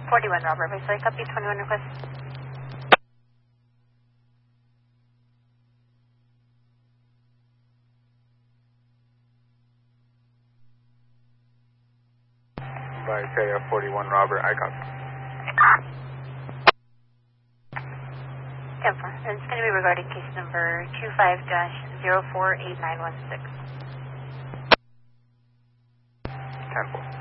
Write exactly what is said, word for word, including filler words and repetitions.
forty-one, Robert. Sorry, copy twenty-one request. By K F forty-one, Robert, I copy. ten four. It's going to be regarding case number two five dash zero four eight nine one six. ten four.